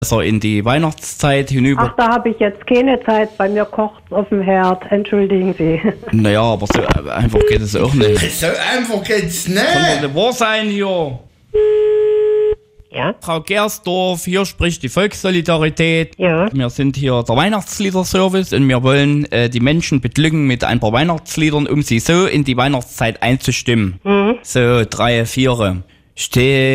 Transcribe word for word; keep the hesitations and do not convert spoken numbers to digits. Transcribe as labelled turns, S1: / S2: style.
S1: So in die Weihnachtszeit hinüber.
S2: Ach, da habe ich jetzt keine Zeit. Bei mir kocht es auf dem Herd. Entschuldigen Sie.
S1: Naja, aber so einfach geht es auch nicht.
S3: So einfach geht's
S1: Kann
S3: nicht.
S1: doch nicht wahr sein hier.
S2: Ja?
S1: Frau Gersdorf, hier spricht die Volkssolidarität.
S2: Ja.
S1: Wir sind hier der Weihnachtsliederservice und wir wollen äh, die Menschen beglücken mit ein paar Weihnachtsliedern, um sie so in die Weihnachtszeit einzustimmen.
S2: Mhm.
S1: So, drei, vier. Steh